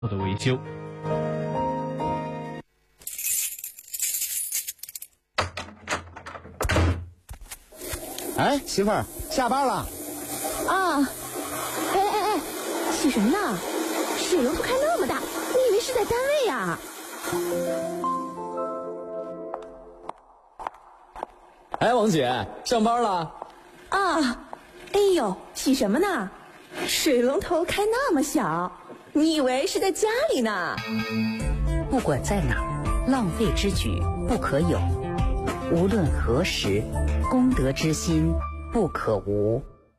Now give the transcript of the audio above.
的维修。 哎，媳妇儿，下班了。 啊！哎，洗什么呢？水龙头开那么大，我以为是在单位呀。 哎，王姐，上班了？ 啊！哎呦，洗什么呢？水龙头开那么小，你以为是在家里呢？ 不管在哪，浪费之举不可有。无论何时，公德之心不可无。